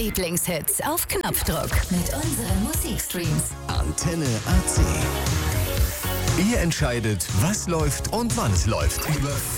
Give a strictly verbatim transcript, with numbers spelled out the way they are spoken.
Lieblingshits auf Knopfdruck mit unseren Musikstreams. Antenne A C. Ihr entscheidet, was läuft und wann es läuft. Über